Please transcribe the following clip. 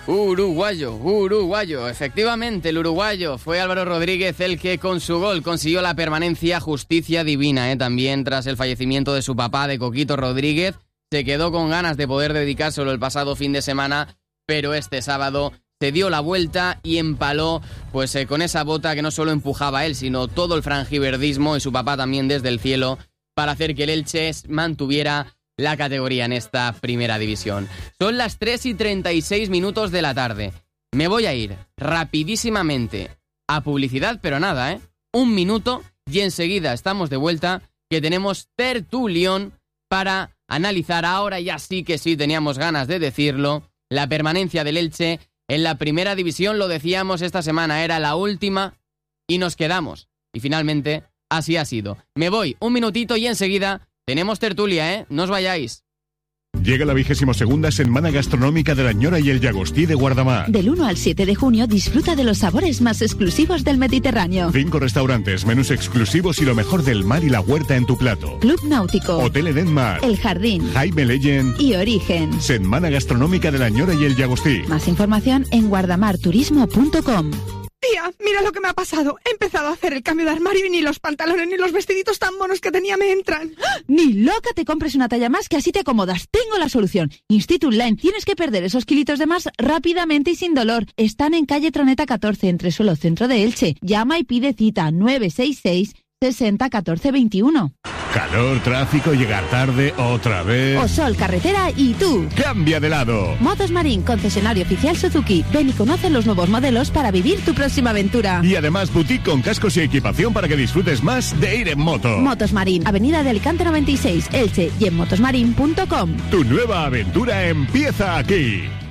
Uruguayo. Efectivamente, el uruguayo fue Álvaro Rodríguez el que con su gol consiguió la permanencia. Justicia divina, también tras el fallecimiento de su papá, de Coquito Rodríguez. Se quedó con ganas de poder dedicárselo el pasado fin de semana, pero este sábado se dio la vuelta y empaló pues con esa bota que no solo empujaba a él, sino todo el franjiverdismo y su papá también desde el cielo para hacer que el Elche mantuviera la categoría en esta primera división. Son las 3:36 de la tarde. Me voy a ir rapidísimamente a publicidad, pero nada, 1 minuto y enseguida estamos de vuelta, que tenemos tertulión para analizar, ahora ya sí que sí teníamos ganas de decirlo, la permanencia del Elche en la primera división. Lo decíamos esta semana, era la última y nos quedamos. Y finalmente así ha sido. Me voy 1 minutito y enseguida tenemos tertulia, no os vayáis. Llega la 22ª Setmana Gastronómica de la Ñora y el Llagostí de Guardamar. Del 1 al 7 de junio disfruta de los sabores más exclusivos del Mediterráneo. 5 restaurantes, menús exclusivos y lo mejor del mar y la huerta en tu plato. Club Náutico, Hotel Eden Mar, El Jardín, Jaime Legend y Origen. Setmana Gastronómica de la Ñora y el Llagostí. Más información en guardamarturismo.com. Tía, mira lo que me ha pasado. He empezado a hacer el cambio de armario y ni los pantalones ni los vestiditos tan monos que tenía me entran. Ni loca te compres una talla más, que así te acomodas. Tengo la solución. Institut Line. Tienes que perder esos kilitos de más rápidamente y sin dolor. Están en calle Troneta 14, entre suelo centro de Elche. Llama y pide cita 966 60 14 21. Calor, tráfico, llegar tarde, otra vez. O sol, carretera y tú. ¡Cambia de lado! Motos Marín, concesionario oficial Suzuki. Ven y conoce los nuevos modelos para vivir tu próxima aventura. Y además boutique con cascos y equipación para que disfrutes más de ir en moto. Motos Marín, Avenida de Alicante 96, Elche, y en motosmarin.com. Tu nueva aventura empieza aquí.